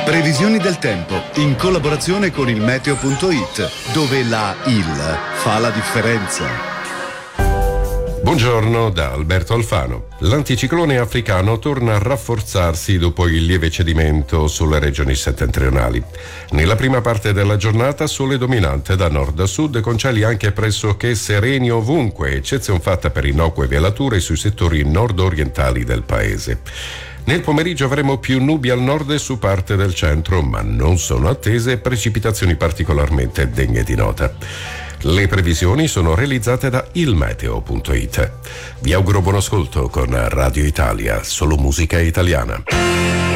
Previsioni del tempo in collaborazione con il meteo.it, dove la IL fa la differenza. Buongiorno da Alberto Alfano. L'anticiclone africano torna a rafforzarsi dopo il lieve cedimento sulle regioni settentrionali. Nella prima parte della giornata sole dominante da nord a sud, con cieli anche pressoché sereni ovunque, eccezion fatta per innocue velature sui settori nord-orientali del paese. Nel pomeriggio avremo più nubi al nord e su parte del centro, ma non sono attese precipitazioni particolarmente degne di nota. Le previsioni sono realizzate da ilmeteo.it. Vi auguro buon ascolto con Radio Italia, solo musica italiana.